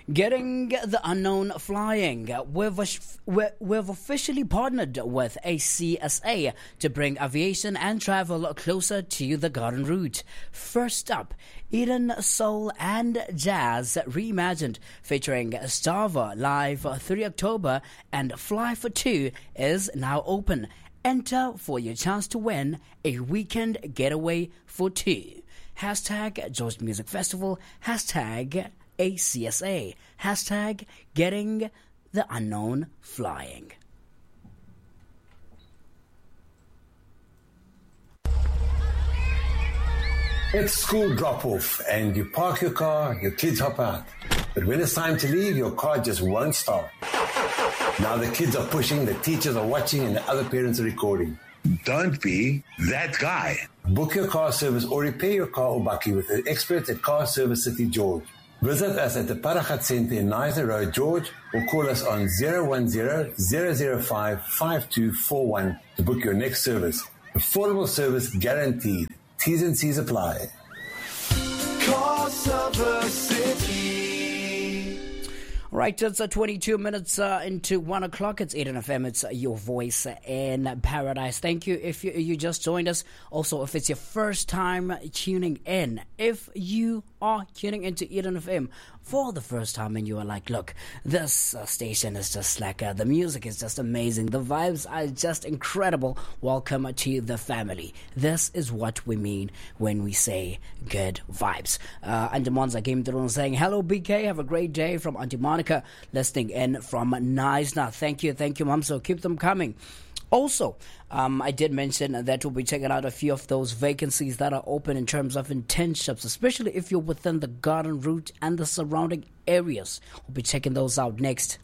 Getting the unknown flying. We've officially partnered with ACSA to bring aviation and travel closer to the Garden Route. First up, Eden Soul and Jazz Reimagined, featuring Starva live 3 October, and Fly for Two is now open. Enter for your chance to win a weekend getaway for two. Hashtag George Music Festival. Hashtag ACSA. Hashtag Getting the Unknown Flying. It's school drop-off and you park your car, your kids hop out. But when it's time to leave, your car just won't start. Now the kids are pushing, the teachers are watching, and the other parents are recording. Don't be that guy. Book your car service or repair your car or bakkie with the experts at Car Service City George. Visit us at the Paragat Centre in Nizer Road, George, or call us on 010-005-5241 to book your next service. Affordable service guaranteed. T's and C's apply. Car Service City. All right, it's 22 minutes into 1 o'clock. It's Eden FM. It's your voice in paradise. Thank you if you just joined us. Also, if it's your first time tuning in, if you are tuning into Eden FM for the first time and you are like, look, this station is just like, the music is just amazing. The vibes are just incredible. Welcome to the family. This is what we mean when we say good vibes. Auntie Monza came through and saying, hello, BK. Have a great day from Auntie Monica, listening in from Knysna. Thank you, Mom. So keep them coming. Also, I did mention that we'll be checking out a few of those vacancies that are open in terms of internships, especially if you're within the Garden Route and the surrounding areas. We'll be checking those out next.